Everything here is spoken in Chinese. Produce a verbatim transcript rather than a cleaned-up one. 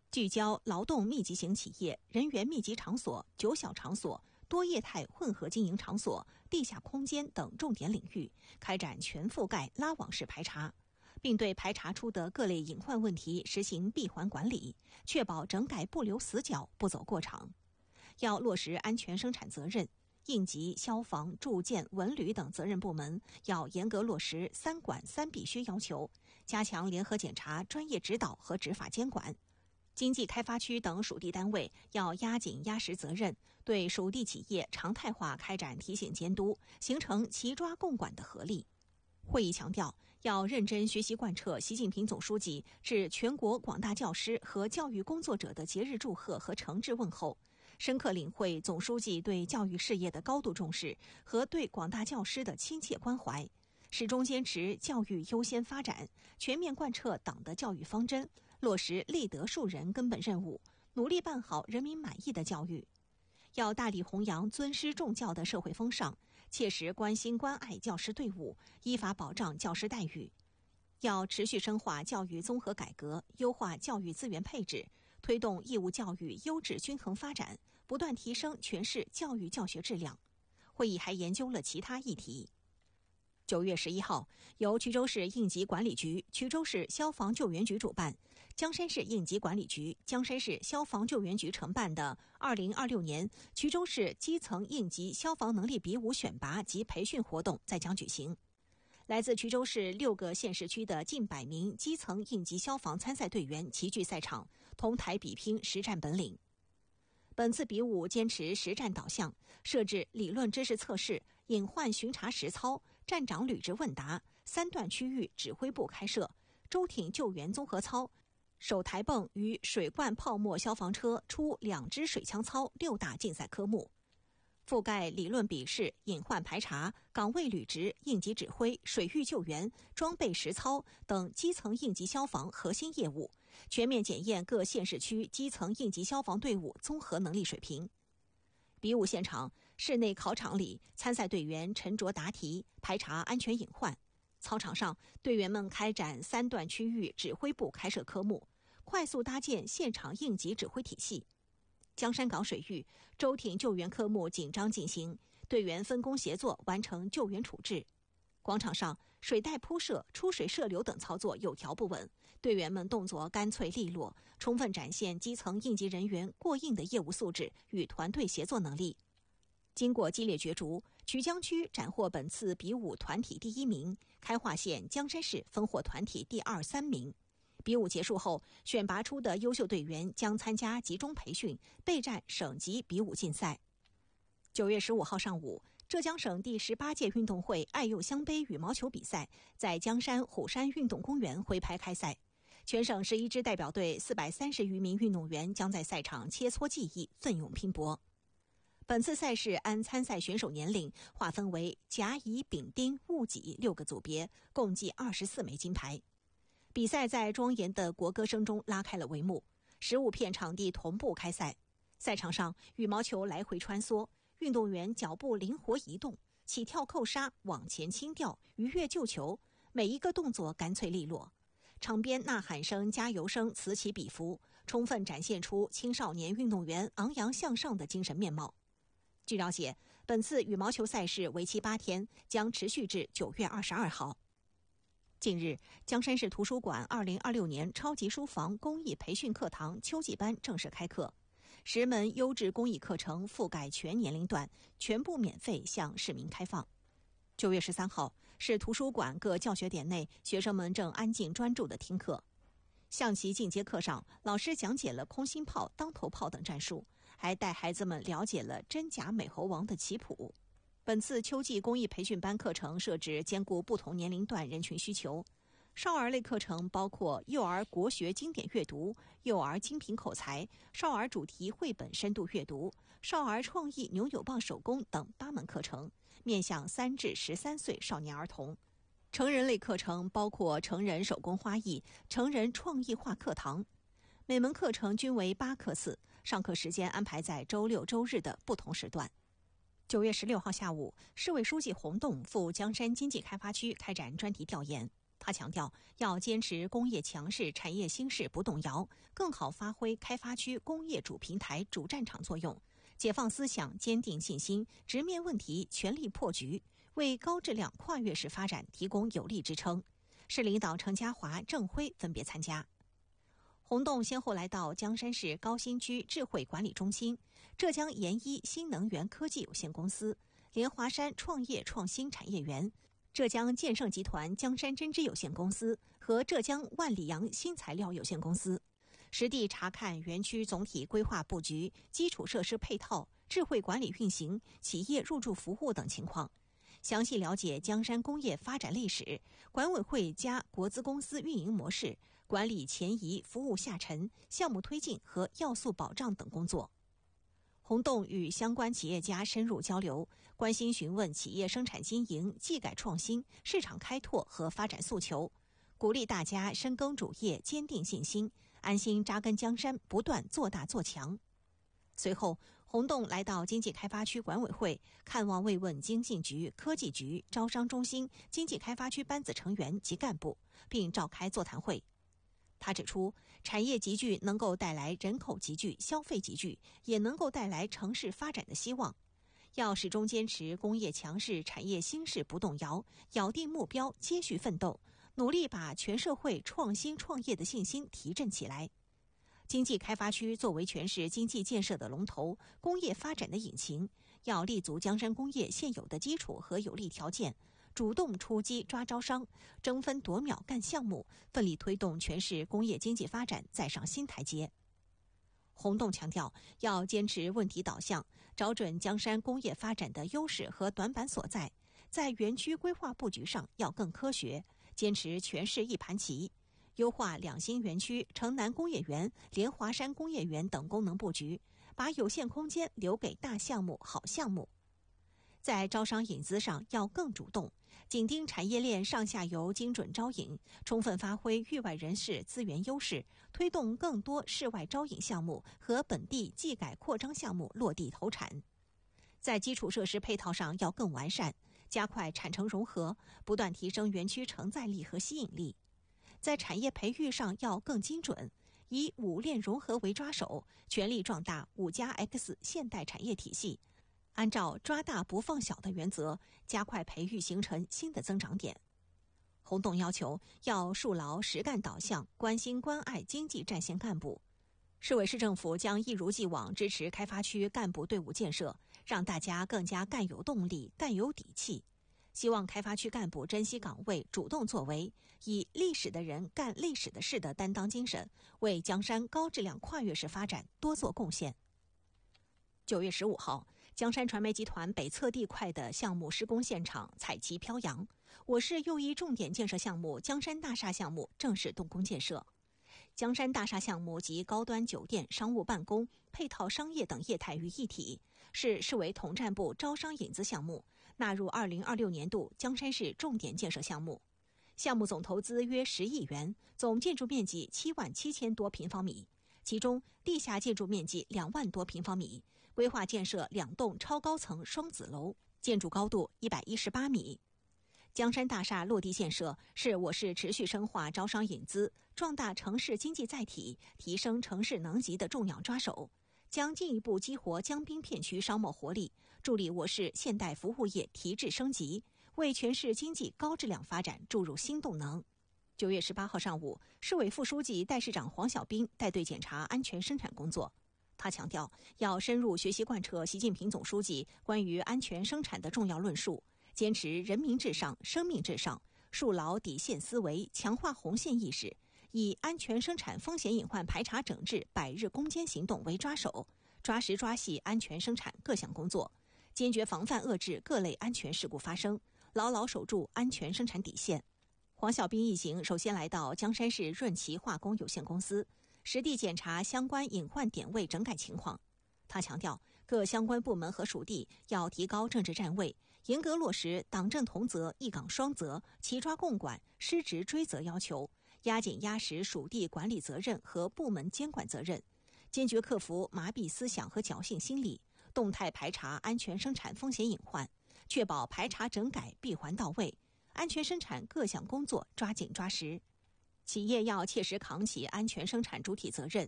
聚焦劳动密集型企业、人员密集场所、九小场所、多业态混合经营场所、地下空间等重点领域，开展全覆盖拉网式排查，并对排查出的各类隐患问题实行闭环管理，确保整改不留死角、不走过场。要落实安全生产责任，应急、消防、住建、文旅等责任部门要严格落实三管三必须要求，加强联合检查、专业指导和执法监管。经济开发区等属地单位要压紧压实责任，对属地企业常态化开展提醒监督，形成齐抓共管的合力。会议强调，要认真学习贯彻习近平总书记致全国广大教师和教育工作者的节日祝贺和诚挚问候，深刻领会总书记对教育事业的高度重视和对广大教师的亲切关怀，始终坚持教育优先发展，全面贯彻党的教育方针，落实立德树人根本任务，努力办好人民满意的教育。要大力弘扬尊师重教的社会风尚，切实关心关爱教师队伍，依法保障教师待遇。要持续深化教育综合改革，优化教育资源配置，推动义务教育优质均衡发展，不断提升全市教育教学质量。会议还研究了其他议题。九月十一号，由衢州市应急管理局、衢州市消防救援局主办，江山市应急管理局、江山市消防救援局承办的二零二六年衢州市基层应急消防能力比武选拔及培训活动在将举行。来自衢州市六个县市区的近百名基层应急消防参赛队员齐聚赛场，同台比拼实战本领。本次比武坚持实战导向，设置理论知识测试、隐患巡查实操、站长履职问答、三段区域指挥部开设、舟艇救援综合操、手抬泵与水罐泡沫消防车出两支水枪操六大竞赛科目，覆盖理论笔试、隐患排查、岗位履职、应急指挥、水域救援、装备实操等基层应急消防核心业务，全面检验各县市区基层应急消防队伍综合能力水平。比武现场，室内考场里，参赛队员沉着答题，排查安全隐患；操场上，队员们开展三段区域指挥部开设科目，快速搭建现场应急指挥体系。江山港水域，舟艇救援科目紧张进行，队员分工协作完成救援处置。广场上，水带铺设、出水射流等操作有条不紊，队员们动作干脆利落，充分展现基层应急人员过硬的业务素质与团队协作能力。经过激烈角逐，衢江区斩获本次比武团体第一名，开化县、江山市分获团体第二、三名。比武结束后，选拔出的优秀队员将参加集中培训，备战省级比武竞赛。九月十五号上午，浙江省第十八届运动会爱幼乡杯羽毛球比赛在江山虎山运动公园挥拍开赛，全省十一支代表队四百三十余名运动员将在赛场切磋技艺，奋勇拼搏。本次赛事按参赛选手年龄划分为甲、乙、丙、丁、戊、己六个组别，共计二十四枚金牌。比赛在庄严的国歌声中拉开了帷幕，十五片场地同步开赛。赛场上，羽毛球来回穿梭，运动员脚步灵活移动，起跳扣杀，往前轻吊，鱼跃救球，每一个动作干脆利落。场边呐喊声、加油声此起彼伏，充分展现出青少年运动员昂扬向上的精神面貌。据了解，本次羽毛球赛事为期八天，将持续至九月二十二号。近日，江山市图书馆二零二六年超级书房公益培训课堂秋季班正式开课，十门优质公益课程覆盖全年龄段，全部免费向市民开放。九月十三号，市图书馆各教学点内，学生们正安静专注地听课。象棋进阶课上，老师讲解了空心炮、当头炮等战术，还带孩子们了解了真假美猴王的棋谱。本次秋季公益培训班课程设置兼顾不同年龄段人群需求，少儿类课程包括幼儿国学经典阅读、幼儿精品口才、少儿主题绘本深度阅读、少儿创意扭扭棒手工等八门课程，面向三至十三岁少年儿童。成人类课程包括成人手工花艺、成人创意画课堂，每门课程均为八课次，上课时间安排在周六周日的不同时段。九月十六号下午，市委书记洪栋赴江山经济开发区开展专题调研。 他强调，要坚持工业强势、产业兴势不动摇，更好发挥开发区工业主平台、主战场作用，解放思想，坚定信心，直面问题，全力破局，为高质量跨越式发展提供有力支撑。市领导程家华、郑辉分别参加。洪栋先后来到江山市高新区智慧管理中心、浙江研一新能源科技有限公司、莲华山创业创新产业园、浙江建盛集团江山针织有限公司和浙江万里洋新材料有限公司，实地查看园区总体规划布局、基础设施配套、智慧管理运行、企业入驻服务等情况，详细了解江山工业发展历史、管委会加国资公司运营模式、管理前移、服务下沉、项目推进和要素保障等工作。洪栋与相关企业家深入交流，关心询问企业生产经营、技改创新、市场开拓和发展诉求，鼓励大家深耕主业，坚定信心，安心扎根江山，不断做大做强。随后，洪栋来到经济开发区管委会，看望慰问经信局、科技局、招商中心、经济开发区班子成员及干部，并召开座谈会。他指出，产业集聚能够带来人口集聚、消费集聚，也能够带来城市发展的希望。要始终坚持工业强势、产业兴势不动摇，咬定目标，接续奋斗，努力把全社会创新创业的信心提振起来。经济开发区作为全市经济建设的龙头、工业发展的引擎，要立足江山工业现有的基础和有利条件，主动出击抓招商，争分夺秒干项目，奋力推动全市工业经济发展再上新台阶。洪栋强调，要坚持问题导向，找准江山工业发展的优势和短板所在，在园区规划布局上要更科学，坚持全市一盘棋，优化两新园区、城南工业园、莲华山工业园等功能布局，把有限空间留给大项目、好项目。在招商引资上要更主动，紧盯产业链上下游精准招引，充分发挥域外人士资源优势，推动更多市外招引项目和本地技改扩张项目落地投产。在基础设施配套上要更完善，加快产城融合，不断提升园区承载力和吸引力。在产业培育上要更精准，以五链融合为抓手，全力壮大五加 X 现代产业体系，按照抓大不放小的原则，加快培育形成新的增长点。洪栋要求要树牢实干导向，关心关爱经济战线干部。市委市政府将一如既往支持开发区干部队伍建设，让大家更加干有动力、干有底气。希望开发区干部珍惜岗位，主动作为，以历史的人干历史的事的担当精神，为江山高质量跨越式发展多做贡献。九月十五号，江山传媒集团北侧地块的项目施工现场彩旗飘扬，我市又一重点建设项目江山大厦项目正式动工建设。江山大厦项目集高端酒店、商务办公、配套商业等业态于一体，是市委统战部招商引资项目，纳入二零二六年度江山市重点建设项目。项目总投资约十亿元，总建筑面积七万七千多平方米，其中地下建筑面积两万多平方米，规划建设两栋超高层双子楼，建筑高度一百一十八米。江山大厦落地建设是我市持续深化招商引资、壮大城市经济载体、提升城市能级的重要抓手，将进一步激活江滨片区商贸活力，助力我市现代服务业提质升级，为全市经济高质量发展注入新动能。九月十八号上午，市委副书记、代市长黄小兵带队检查安全生产工作。他强调，要深入学习贯彻习近平总书记关于安全生产的重要论述，坚持人民至上、生命至上，树牢底线思维，强化红线意识，以安全生产风险隐患排查整治百日攻坚行动为抓手，抓实抓细安全生产各项工作，坚决防范遏制各类安全事故发生，牢牢守住安全生产底线。黄小兵一行首先来到江山市润奇化工有限公司，实地检查相关隐患点位整改情况。他强调，各相关部门和属地要提高政治站位，严格落实党政同责、一岗双责、齐抓共管、失职追责要求，压紧压实属地管理责任和部门监管责任，坚决克服麻痹思想和侥幸心理，动态排查安全生产风险隐患，确保排查整改闭环到位， 安全生产各项工作抓紧抓实。企业要切实扛起安全生产主体责任，